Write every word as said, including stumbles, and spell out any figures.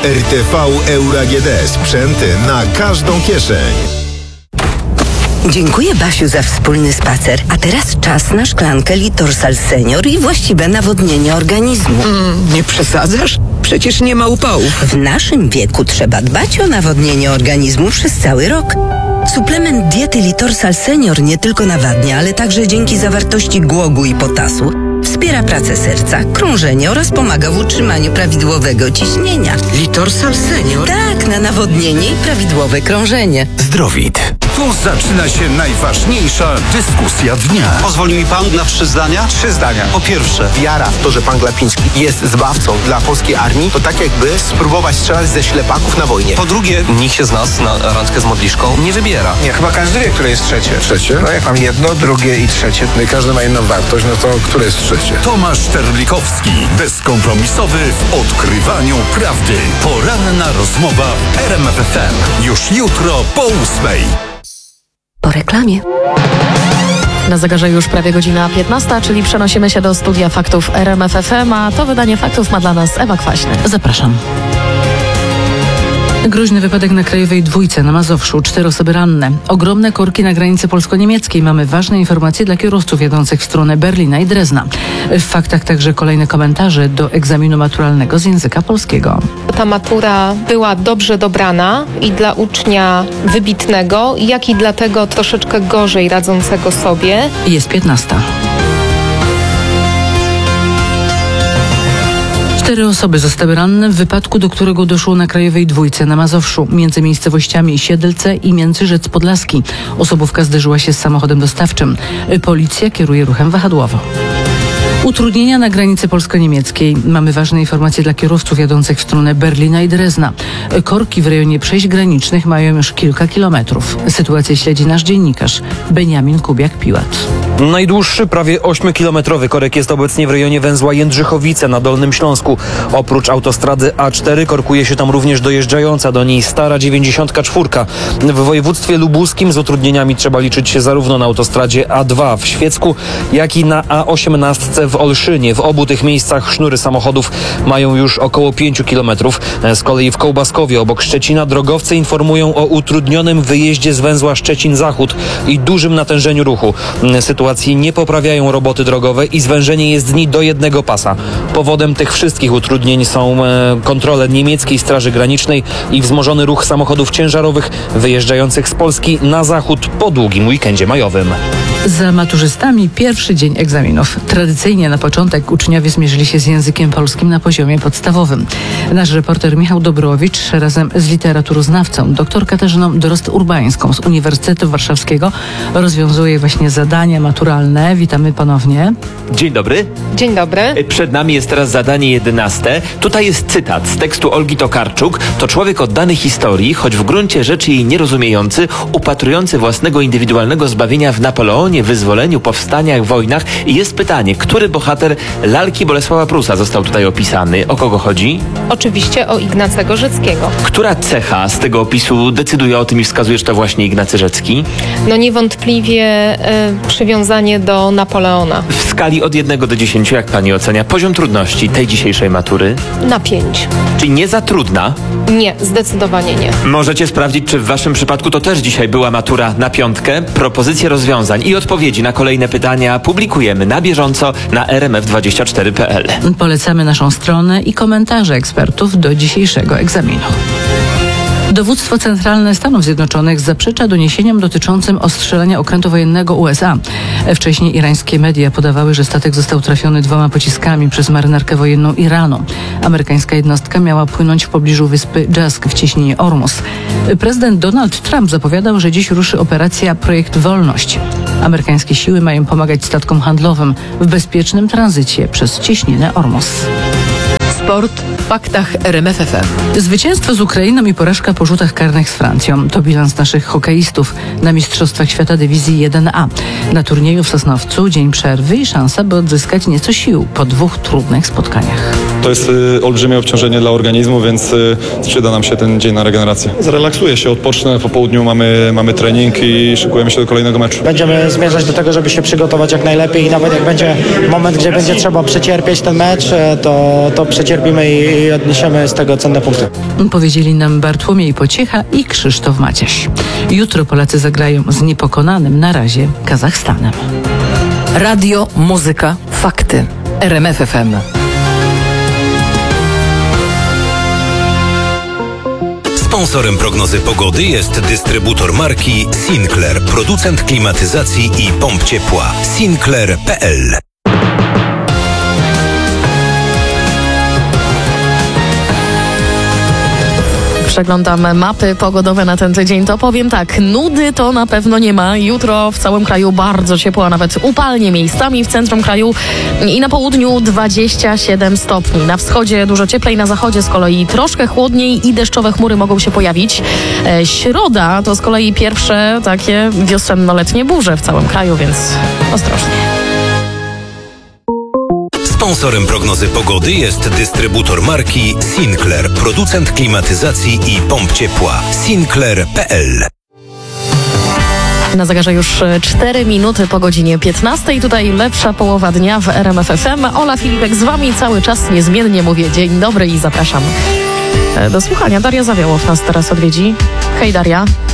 R T V Euro A G D. Sprzęty na każdą kieszeń. Dziękuję, Basiu, za wspólny spacer. A teraz czas na szklankę Litorsal Senior i właściwe nawodnienie organizmu. Mm, nie przesadzasz? Przecież nie ma upałów. W naszym wieku trzeba dbać o nawodnienie organizmu przez cały rok. Suplement diety Litorsal Senior nie tylko nawadnia, ale także dzięki zawartości głogu i potasu wspiera pracę serca, krążenie oraz pomaga w utrzymaniu prawidłowego ciśnienia. Litorsal Senior? Tak, na nawodnienie i prawidłowe krążenie. Zdrowit. Tu zaczyna się najważniejsza dyskusja dnia. Pozwoli mi pan na trzy zdania? Trzy zdania. Po pierwsze, wiara w to, że pan Glapiński jest zbawcą dla polskiej armii, to tak jakby spróbować strzelać ze ślepaków na wojnie. po drugie, nikt się z nas na randkę z modliszką nie wybiera. Nie, chyba każdy wie, które jest trzecie. Trzecie? No jak mam jedno, drugie i trzecie. No i każdy ma inną wartość, no to które jest trzecie? Tomasz Terlikowski, bezkompromisowy w odkrywaniu prawdy. Poranna rozmowa w R M F F M. Już jutro po ósmej. Po reklamie. Na zegarze już prawie godzina piętnasta, czyli przenosimy się do studia faktów R M F F M, a to wydanie faktów ma dla nas Ewa Kwaśny. Zapraszam. Groźny wypadek na krajowej dwójce na Mazowszu. Cztery osoby ranne. Ogromne korki na granicy polsko-niemieckiej. Mamy ważne informacje dla kierowców jadących w stronę Berlina i Drezna. W faktach także kolejne komentarze do egzaminu maturalnego z języka polskiego. Ta matura była dobrze dobrana i dla ucznia wybitnego, jak i dla tego troszeczkę gorzej radzącego sobie. Jest piętnasta. Cztery osoby zostały ranne w wypadku, do którego doszło na krajowej dwójce na Mazowszu, między miejscowościami Siedlce i Międzyrzec Podlaski. Osobówka zderzyła się z samochodem dostawczym. Policja kieruje ruchem wahadłowo. Utrudnienia na granicy polsko-niemieckiej. Mamy ważne informacje dla kierowców jadących w stronę Berlina i Drezna. Korki w rejonie przejść granicznych mają już kilka kilometrów. Sytuację śledzi nasz dziennikarz Beniamin Kubiak-Piłat. Najdłuższy, prawie ośmiokilometrowy korek jest obecnie w rejonie węzła Jędrzychowice na Dolnym Śląsku. Oprócz autostrady A cztery korkuje się tam również dojeżdżająca do niej stara dziewięćdziesiątka cztery. W województwie lubuskim z utrudnieniami trzeba liczyć się zarówno na autostradzie A dwa w Świecku, jak i na A osiemnaście w Olszynie. W obu tych miejscach sznury samochodów mają już około pięciu kilometrów. Z kolei w Kołbaskowie obok Szczecina drogowcy informują o utrudnionym wyjeździe z węzła Szczecin-Zachód i dużym natężeniu ruchu. Sytuacji nie poprawiają roboty drogowe i zwężenie jezdni do jednego pasa. Powodem tych wszystkich utrudnień są e, kontrole niemieckiej Straży Granicznej i wzmożony ruch samochodów ciężarowych wyjeżdżających z Polski na zachód po długim weekendzie majowym. Za maturzystami pierwszy dzień egzaminów. Tradycyjnie na początek uczniowie zmierzyli się z językiem polskim na poziomie podstawowym. Nasz reporter Michał Dobrowicz razem z literaturoznawcą dr Katarzyną Drozd-Urbańską z Uniwersytetu Warszawskiego rozwiązuje właśnie zadania maturalne. Witamy ponownie. Dzień dobry. Dzień dobry. Przed nami jest teraz zadanie jedenaste. Tutaj jest cytat z tekstu Olgi Tokarczuk. To człowiek oddany historii, choć w gruncie rzeczy jej nierozumiejący, upatrujący własnego indywidualnego zbawienia w Napoleonie, wyzwoleniu, powstaniach, wojnach. I jest pytanie, który bohater lalki Bolesława Prusa został tutaj opisany? O kogo chodzi? Oczywiście o Ignacego Rzeckiego. Która cecha z tego opisu decyduje o tym i wskazuje, że to właśnie Ignacy Rzecki? No niewątpliwie y, przywiązanie do Napoleona. W skali od jednego do dziesięciu, jak pani ocenia poziom trudności tej dzisiejszej matury? Na pięć. Czyli nie za trudna? Nie, zdecydowanie nie. Możecie sprawdzić, czy w waszym przypadku to też dzisiaj była matura na piątkę. Propozycje rozwiązań i odpowiedzi na kolejne pytania publikujemy na bieżąco na r m f dwadzieścia cztery kropka p l. Polecamy naszą stronę i komentarze ekspertów do dzisiejszego egzaminu. Dowództwo Centralne Stanów Zjednoczonych zaprzecza doniesieniom dotyczącym ostrzelania okrętu wojennego U S A. Wcześniej irańskie media podawały, że statek został trafiony dwoma pociskami przez marynarkę wojenną Iranu. Amerykańska jednostka miała płynąć w pobliżu wyspy Jask w cieśninie Ormus. Prezydent Donald Trump zapowiadał, że dziś ruszy operacja Projekt Wolność. Amerykańskie siły mają pomagać statkom handlowym w bezpiecznym tranzycie przez cieśninę Ormus. Sport w faktach R M F F M. Zwycięstwo z Ukrainą i porażka po rzutach karnych z Francją to bilans naszych hokeistów na Mistrzostwach Świata Dywizji jeden A. Na turnieju w Sosnowcu dzień przerwy i szansa, by odzyskać nieco sił po dwóch trudnych spotkaniach. To jest olbrzymie obciążenie dla organizmu, więc przyda nam się ten dzień na regenerację. Zrelaksuję się, odpocznę, po południu mamy, mamy trening i szykujemy się do kolejnego meczu. Będziemy zmierzać do tego, żeby się przygotować jak najlepiej i nawet jak będzie moment, gdzie będzie trzeba przecierpieć ten mecz, to, to przecierpimy i odniesiemy z tego cenne punkty. Powiedzieli nam Bartłomiej Pociecha i Krzysztof Maciaś. Jutro Polacy zagrają z niepokonanym na razie Kazachstanem. Radio, muzyka, fakty. R M F F M. Sponsorem prognozy pogody jest dystrybutor marki Sinclair, producent klimatyzacji i pomp ciepła. Sinclair kropka p l. Przeglądam mapy pogodowe na ten tydzień, to powiem tak, nudy to na pewno nie ma. Jutro w całym kraju bardzo ciepło, a nawet upalnie miejscami w centrum kraju i na południu dwadzieścia siedem stopni. Na wschodzie dużo cieplej, na zachodzie z kolei troszkę chłodniej i deszczowe chmury mogą się pojawić. E, środa to z kolei pierwsze takie wiosenno-letnie burze w całym kraju, więc ostrożnie. Sponsorem prognozy pogody jest dystrybutor marki Sinclair, producent klimatyzacji i pomp ciepła. Sinclair kropka p l. Na zegarze już cztery minuty po godzinie piętnastej. Tutaj lepsza połowa dnia w R M F F M. Ola Filipek z wami cały czas niezmiennie mówię dzień dobry i zapraszam do słuchania. Daria Zawiałow nas teraz odwiedzi. Hej Daria.